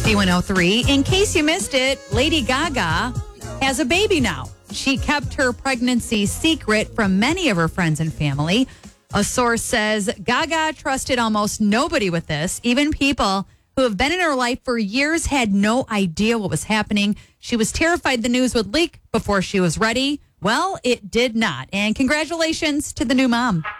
B103. In case you missed it, Lady Gaga has a baby now. She kept her pregnancy secret from many of her friends and family. A source says Gaga trusted almost nobody with this. Even people who have been in her life for years had no idea what was happening. She was terrified the news would leak before she was ready. Well, it did not. And congratulations to the new mom.